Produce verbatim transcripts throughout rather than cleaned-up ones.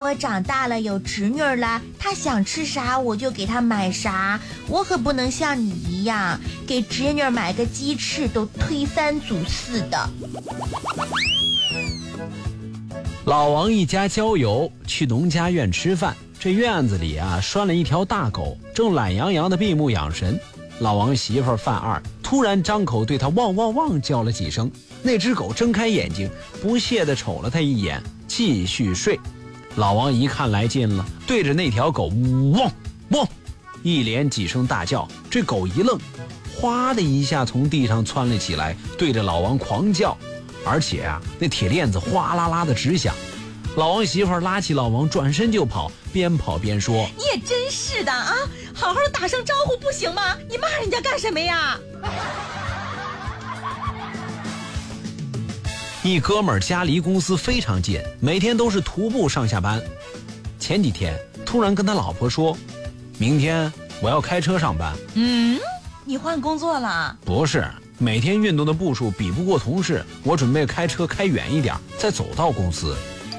我长大了有侄女了，她想吃啥我就给她买啥，我可不能像你一样给侄女买个鸡翅都推三阻四的。 老王一家郊游，去农家院吃饭，这院子里啊拴了一条大狗，正懒洋洋的闭目养神。老王媳妇范二突然张口对他汪汪汪叫了几声，那只狗睁开眼睛，不屑地瞅了他一眼，继续睡。老王一看来劲了，对着那条狗汪汪一连几声大叫，这狗一愣，哗的一下从地上窜了起来，对着老王狂叫，而且啊那铁链子哗啦啦的直响。老王媳妇拉起老王转身就跑，边跑边说： 你也真是的啊，好好打声招呼不行吗？你骂人家干什么呀？ 一哥们儿家离公司非常近，每天都是徒步上下班。前几天突然跟他老婆说，明天我要开车上班。 嗯，你换工作了？ 不是，每天运动的步数比不过同事，我准备开车开远一点，再走到公司。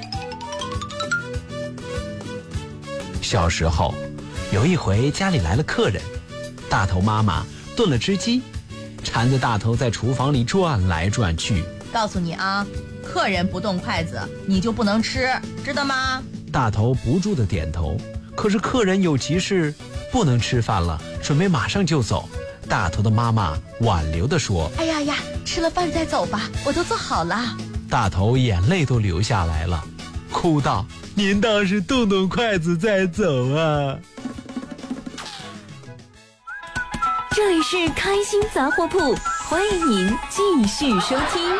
小时候有一回家里来了客人，大头妈妈炖了只鸡，缠着大头在厨房里转来转去。 告诉你啊，客人不动筷子你就不能吃，知道吗？ 大头不住的点头，可是客人有急事不能吃饭了，准备马上就走。大头的妈妈挽留的说： 哎呀呀，吃了饭再走吧，我都做好了。 大头眼泪都流下来了，哭道：您倒是动动筷子再走啊。 这里是开心杂货铺，欢迎您继续收听。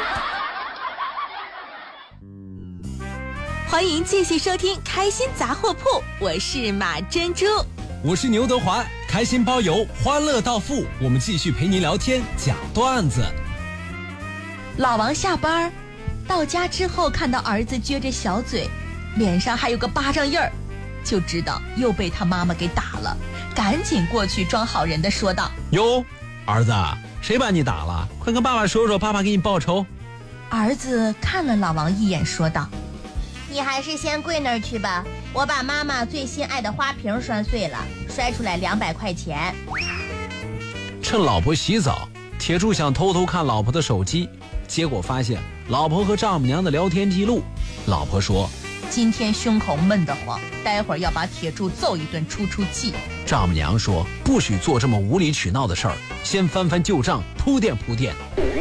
欢迎继续收听开心杂货铺，我是马珍珠， 我是牛德华，开心包邮，欢乐到付，我们继续陪您聊天讲段子。 老王下班到家之后，看到儿子撅着小嘴，脸上还有个巴掌印儿，就知道又被他妈妈给打了，赶紧过去装好人的说道： 哟，儿子，谁把你打了？快跟爸爸说说，爸爸给你报仇。 儿子看了老王一眼说道：你还是先跪那儿去吧，我把妈妈最心爱的花瓶摔碎了，摔出来两百块钱。 趁老婆洗澡，铁柱想偷偷看老婆的手机，结果发现老婆和丈母娘的聊天记录。老婆说： 今天胸口闷得慌，待会儿要把铁柱揍一顿出出气。 丈母娘说：不许做这么无理取闹的事儿，先翻翻旧账，铺垫铺垫。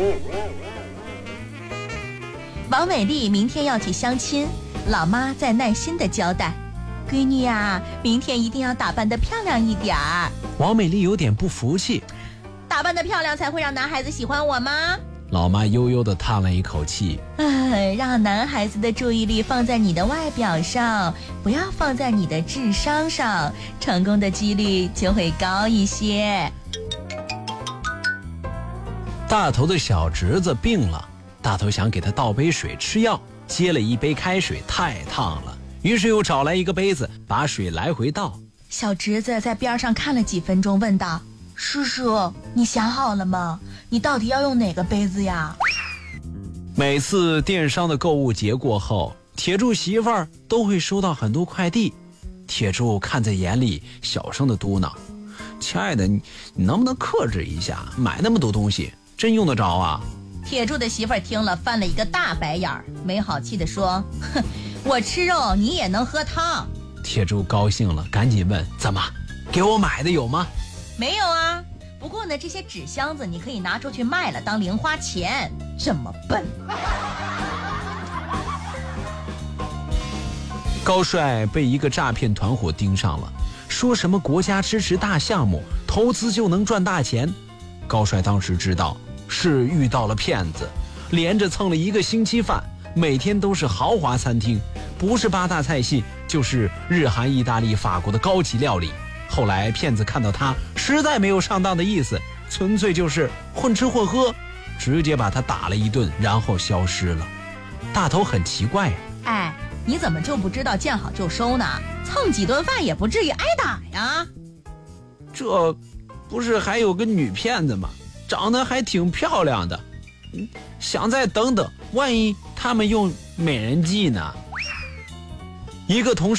王美丽明天要去相亲，老妈在耐心地交代：闺女呀，明天一定要打扮得漂亮一点儿。 王美丽有点不服气： 打扮得漂亮才会让男孩子喜欢我吗？ 老妈悠悠地叹了一口气： 唉，让男孩子的注意力放在你的外表上，不要放在你的智商上，成功的几率就会高一些。 大头的小侄子病了，大头想给他倒杯水吃药，接了一杯开水太烫了，于是又找来一个杯子把水来回倒。 小侄子在边上看了几分钟，问道：叔叔，你想好了吗？你到底要用哪个杯子呀？ 每次电商的购物节过后，铁柱媳妇儿都会收到很多快递。铁柱看在眼里，小声的嘟囔：亲爱的，你你能不能克制一下，买那么多东西真用得着啊？ 铁柱的媳妇儿听了翻了一个大白眼儿，没好气地说：哼，我吃肉你也能喝汤。 铁柱高兴了，赶紧问：怎么，给我买的有吗？ 没有啊，不过呢，这些纸箱子你可以拿出去卖了当零花钱。这么笨。 高帅被一个诈骗团伙盯上了，说什么国家支持大项目，投资就能赚大钱。高帅当时知道是遇到了骗子，连着蹭了一个星期饭，每天都是豪华餐厅，不是八大菜系就是日韩意大利法国的高级料理。后来骗子看到他实在没有上当的意思，纯粹就是混吃混喝，直接把他打了一顿，然后消失了。大头很奇怪呀、 啊，哎，你怎么就不知道见好就收呢？蹭几顿饭也不至于挨打呀。 这不是还有个女骗子吗？长得还挺漂亮的，嗯，想再等等，万一他们用美人计呢？一个同事